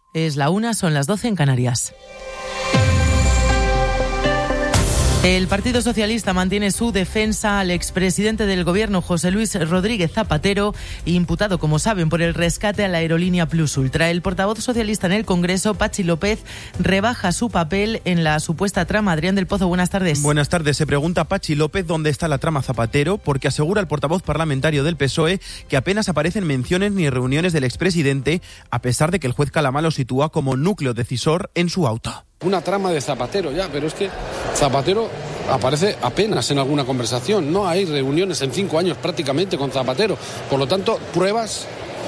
Es la 1, son las 12 en Canarias. El Partido Socialista mantiene su defensa al expresidente del Gobierno, José Luis Rodríguez Zapatero, imputado, como saben, por el rescate a la aerolínea Plus Ultra. El portavoz socialista en el Congreso, Patxi López, rebaja su papel en la supuesta trama. Adrián del Pozo, buenas tardes. Buenas tardes. Se pregunta Patxi López dónde está la trama Zapatero, porque asegura el portavoz parlamentario del PSOE que apenas aparecen menciones ni reuniones del expresidente, a pesar de que el juez Calamá lo sitúa como núcleo decisor en su auto. Una trama de Zapatero ya, pero es que Zapatero aparece apenas en alguna conversación. No hay reuniones en 5 años prácticamente con Zapatero. Por lo tanto, pruebas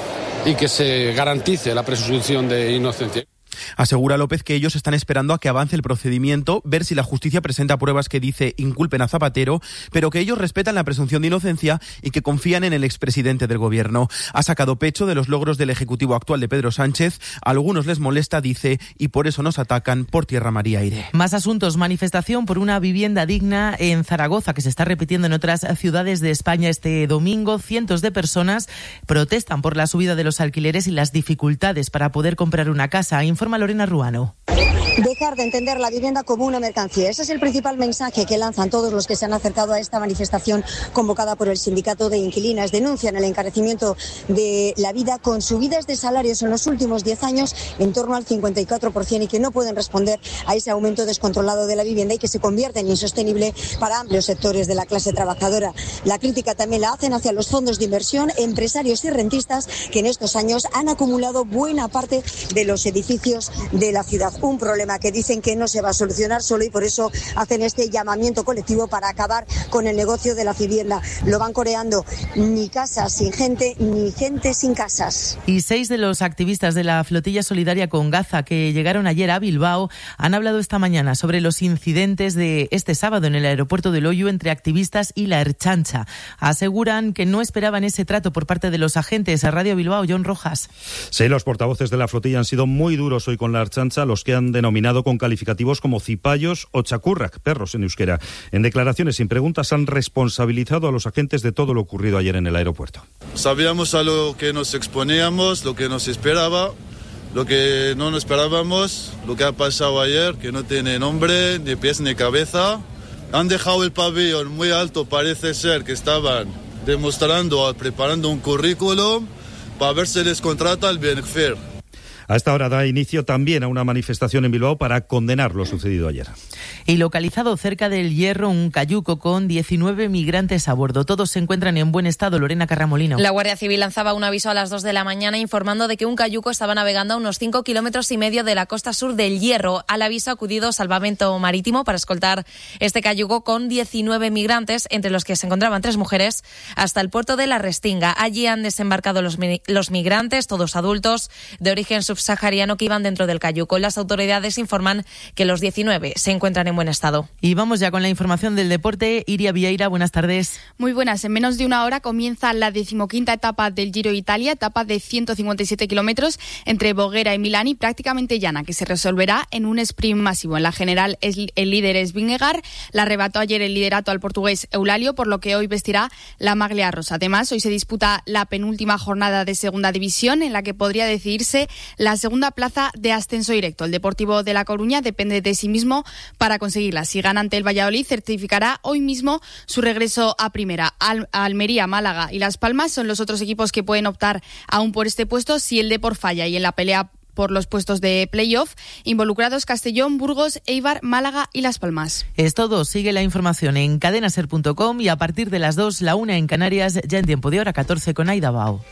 y que se garantice la presunción de inocencia. Asegura López que ellos están esperando a que avance el procedimiento, ver si la justicia presenta pruebas que dice inculpen a Zapatero, pero que ellos respetan la presunción de inocencia y que confían en el expresidente del Gobierno. Ha sacado pecho de los logros del Ejecutivo actual de Pedro Sánchez. A algunos les molesta, dice, y por eso nos atacan por tierra, mar y aire. Más asuntos. Manifestación por una vivienda digna en Zaragoza, que se está repitiendo en otras ciudades de España este domingo. Cientos de personas protestan por la subida de los alquileres y las dificultades para poder comprar una casa. Informa Lorena Ruano. Dejar de entender la vivienda como una mercancía. Ese es el principal mensaje que lanzan todos los que se han acercado a esta manifestación convocada por el Sindicato de Inquilinas. Denuncian el encarecimiento de la vida con subidas de salarios en los últimos 10 años en torno al 54% y que no pueden responder a ese aumento descontrolado de la vivienda y que se convierte en insostenible para amplios sectores de la clase trabajadora. La crítica también la hacen hacia los fondos de inversión, empresarios y rentistas que en estos años han acumulado buena parte de los edificios de la ciudad. Un problema que dicen que no se va a solucionar solo y por eso hacen este llamamiento colectivo para acabar con el negocio de la vivienda. Lo van coreando: ni casas sin gente, ni gente sin casas. Y 6 de los activistas de la flotilla solidaria con Gaza que llegaron ayer a Bilbao han hablado esta mañana sobre los incidentes de este sábado en el aeropuerto de Loiu entre activistas y la Ertzaintza. Aseguran que no esperaban ese trato por parte de los agentes. A Radio Bilbao, John Rojas. Sí, los portavoces de la flotilla han sido muy duros hoy con la Ertzaintza, los que han denominado con calificativos como cipayos o chacurrak, perros en euskera. En declaraciones sin preguntas han responsabilizado a los agentes de todo lo ocurrido ayer en el aeropuerto. Sabíamos a lo que nos exponíamos, lo que nos esperaba, lo que no nos esperábamos, lo que ha pasado ayer, que no tiene nombre, ni pies ni cabeza. Han dejado el pabellón muy alto, parece ser que estaban demostrando, preparando un currículum para ver si les contrata el Benfer. A esta hora da inicio también a una manifestación en Bilbao para condenar lo sucedido ayer. Y localizado cerca del Hierro un cayuco con 19 migrantes a bordo. Todos se encuentran en buen estado. Lorena Carramolino. La Guardia Civil lanzaba un aviso a las 2 de la mañana informando de que un cayuco estaba navegando a unos 5,5 kilómetros de la costa sur del Hierro. Al aviso ha acudido Salvamento Marítimo para escoltar este cayuco con 19 migrantes, entre los que se encontraban 3 mujeres, hasta el puerto de La Restinga. Allí han desembarcado los migrantes, todos adultos, de origen subsahariano, que iban dentro del cayuco. Las autoridades informan que los 19 se encuentran en buen estado. Y vamos ya con la información del deporte. Iria Vieira, buenas tardes. Muy buenas. En menos de una hora comienza la 15ª etapa del Giro de Italia, etapa de 157 kilómetros entre Voghera y Milán y prácticamente llana, que se resolverá en un sprint masivo. En la general el líder es Vingegaard, le arrebató ayer el liderato al portugués Eulalio, por lo que hoy vestirá la maglia rosa. Además, hoy se disputa la penúltima jornada de segunda división, en la que podría decidirse la segunda plaza de ascenso directo. El Deportivo de La Coruña depende de sí mismo para conseguirla. Si gana ante el Valladolid, certificará hoy mismo su regreso a primera. Almería, Málaga y Las Palmas son los otros equipos que pueden optar aún por este puesto si el Depor falla, y en la pelea por los puestos de playoff involucrados Castellón, Burgos, Eibar, Málaga y Las Palmas. Es todo. Sigue la información en cadenaser.com y a partir de las 2, la 1 en Canarias, ya en tiempo de hora 14 con Aida Bao.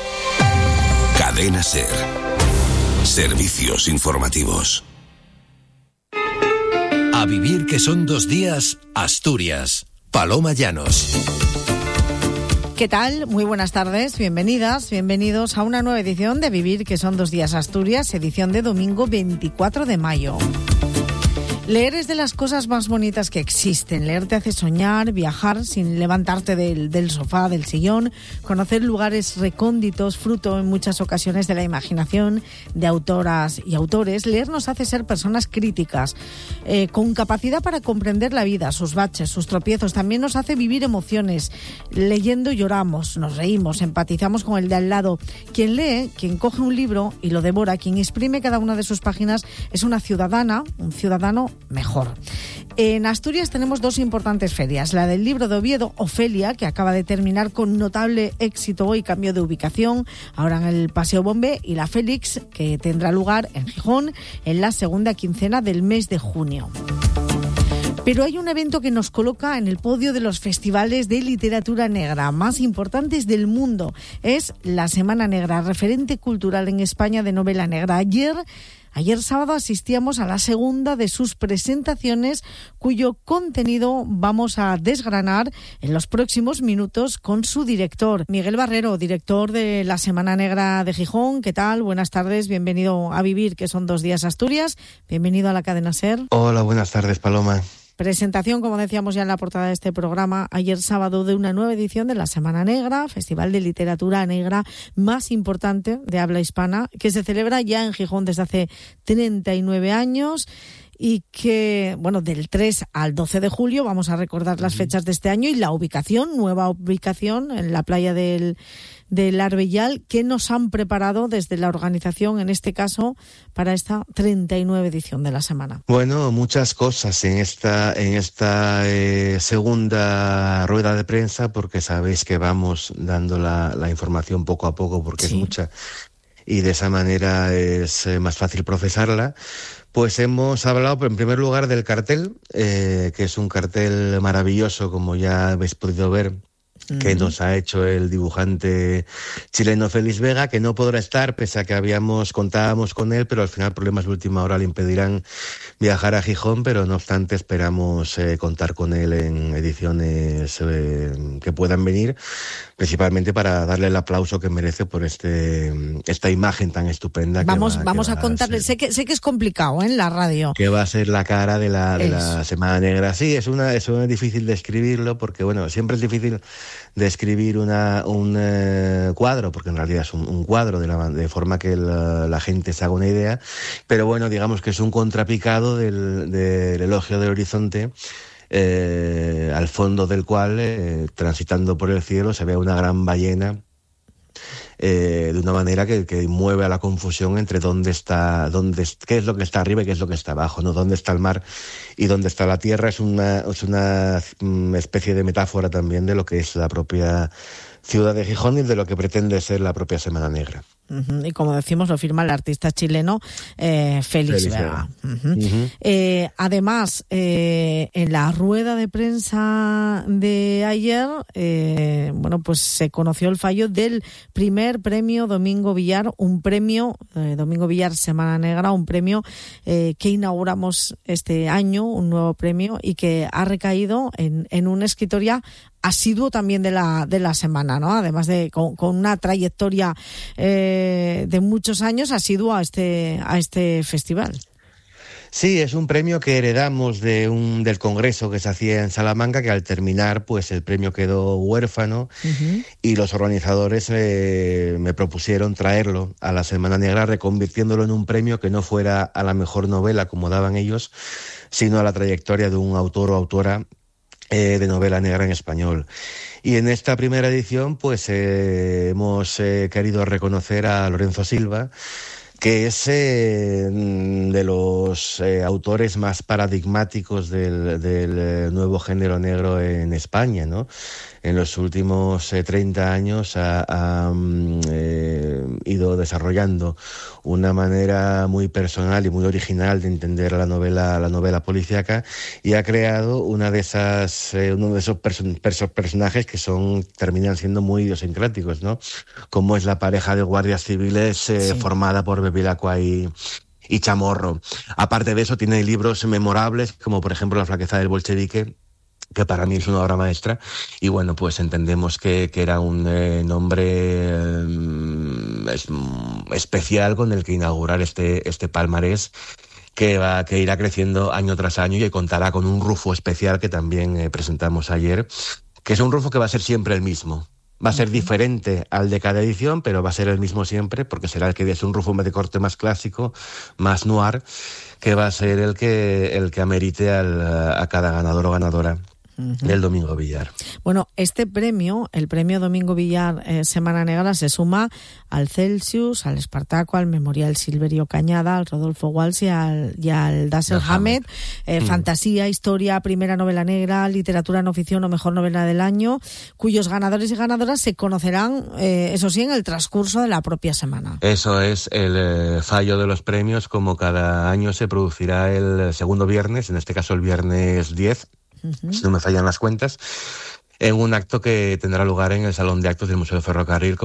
Cadena Ser. Servicios informativos. A vivir que son 2 días, Asturias. Paloma Llanos. ¿Qué tal? Muy buenas tardes, bienvenidas, bienvenidos a una nueva edición de Vivir que son 2 días, Asturias, edición de domingo 24 de mayo. Leer es de las cosas más bonitas que existen. Leer te hace soñar, viajar sin levantarte del sofá, del sillón, conocer lugares recónditos, fruto en muchas ocasiones de la imaginación de autoras y autores. Leer nos hace ser personas críticas, con capacidad para comprender la vida, sus baches, sus tropiezos. También nos hace vivir emociones. Leyendo lloramos, nos reímos, empatizamos con el de al lado. Quien lee, quien coge un libro y lo devora, quien exprime cada una de sus páginas, es una ciudadana, un ciudadano mejor. En Asturias tenemos dos importantes ferias, la del libro de Oviedo, Ofelia, que acaba de terminar con notable éxito y cambio de ubicación, ahora en el Paseo Bombé, y la Félix, que tendrá lugar en Gijón en la segunda quincena del mes de junio. Pero hay un evento que nos coloca en el podio de los festivales de literatura negra más importantes del mundo. Es la Semana Negra, referente cultural en España de novela negra. Ayer sábado asistíamos a la segunda de sus presentaciones, cuyo contenido vamos a desgranar en los próximos minutos con su director, Miguel Barrero, director de la Semana Negra de Gijón. ¿Qué tal? Buenas tardes, bienvenido a Vivir, que son 2 días Asturias. Bienvenido a la cadena SER. Hola, buenas tardes, Paloma. Presentación, como decíamos ya en la portada de este programa, ayer sábado, de una nueva edición de la Semana Negra, festival de literatura negra más importante de habla hispana, que se celebra ya en Gijón desde hace 39 años y que, bueno, del 3 al 12 de julio, vamos a recordar las fechas de este año y la ubicación, nueva ubicación en la playa del Arbellal, que nos han preparado desde la organización, en este caso, para esta 39 edición de la semana. Bueno, muchas cosas en esta segunda rueda de prensa, porque sabéis que vamos dando la información poco a poco, porque sí, es mucha, y de esa manera es más fácil procesarla. Pues hemos hablado, en primer lugar, del cartel, que es un cartel maravilloso, como ya habéis podido ver, que nos ha hecho el dibujante chileno Félix Vega, que no podrá estar, pese a que contábamos con él, pero al final problemas de última hora le impedirán viajar a Gijón, pero no obstante esperamos contar con él en ediciones que puedan venir, principalmente para darle el aplauso que merece por esta imagen tan estupenda. Vamos a contarle, sé que es complicado en la radio. Que va a ser la cara de la Semana Negra. Sí, es difícil de escribirlo, porque bueno, siempre es difícil de escribir un cuadro, porque en realidad es un cuadro de forma que la gente se haga una idea, pero bueno, digamos que es un contrapicado del elogio del horizonte, al fondo del cual, transitando por el cielo, se ve una gran ballena, de una manera que mueve a la confusión entre qué es lo que está arriba y qué es lo que está abajo, ¿no? Dónde está el mar y dónde está la tierra. Es una especie de metáfora también de lo que es la propia ciudad de Gijón y de lo que pretende ser la propia Semana Negra. Y como decimos, lo firma el artista chileno Félix Vega. Además, en la rueda de prensa de ayer, pues se conoció el fallo del primer premio Domingo Villar, un premio Domingo Villar Semana Negra, un premio que inauguramos este año, un nuevo premio, y que ha recaído en una escritoria asiduo también de la semana, ¿no? Además de con una trayectoria de muchos años asiduo a este festival. Sí, es un premio que heredamos del congreso que se hacía en Salamanca, que al terminar, pues el premio quedó huérfano, y los organizadores me propusieron traerlo a la Semana Negra, reconvirtiéndolo en un premio que no fuera a la mejor novela, como daban ellos, sino a la trayectoria de un autor o autora de novela negra en español. Y en esta primera edición pues hemos querido reconocer a Lorenzo Silva, que es de los autores más paradigmáticos del nuevo género negro en España, ¿no? En los últimos 30 años ha ido desarrollando una manera muy personal y muy original de entender la novela policíaca, y ha creado uno de esos personajes que terminan siendo muy idiosincráticos, ¿no? Como es la pareja de guardias civiles formada por Bevilacqua y Chamorro. Aparte de eso, tiene libros memorables, como por ejemplo La flaqueza del bolchevique, que para mí es una obra maestra, y bueno, pues entendemos que era un nombre especial con el que inaugurar este palmarés, que irá creciendo año tras año y contará con un Rufo especial que también presentamos ayer, que es un Rufo que va a ser siempre el mismo. Va a ser diferente al de cada edición, pero va a ser el mismo siempre, porque será el que es un Rufo de corte más clásico, más noir, que va a ser el que amerite a cada ganador o ganadora del Domingo Villar. Bueno, este premio, el premio Domingo Villar Semana Negra, se suma al Celsius, al Espartaco, al Memorial Silverio Cañada, al Rodolfo Walsh y al Dashiell Hammett. Fantasía, historia, primera novela negra, literatura no ficción o mejor novela del año, cuyos ganadores y ganadoras se conocerán, eso sí, en el transcurso de la propia semana. Eso es el fallo de los premios, como cada año se producirá el segundo viernes, en este caso el viernes 10, si no me fallan las cuentas, en un acto que tendrá lugar en el Salón de Actos del Museo del Ferrocarril,